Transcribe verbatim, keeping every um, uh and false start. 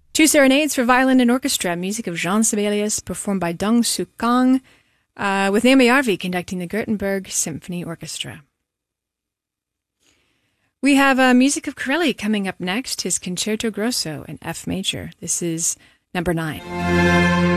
Two serenades for violin and orchestra, music of Jean Sibelius, performed by Dong Suk Kang, uh, with Naomi Arvi conducting the Gothenburg Symphony Orchestra. We have uh, music of Corelli coming up next, his Concerto Grosso in F major. This is number nine.